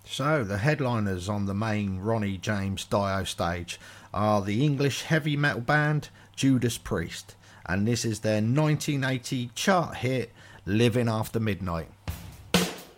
So, the headliners on the main Ronnie James Dio stage are the English heavy metal band Judas Priest, and this is their 1980 chart hit, Living After Midnight.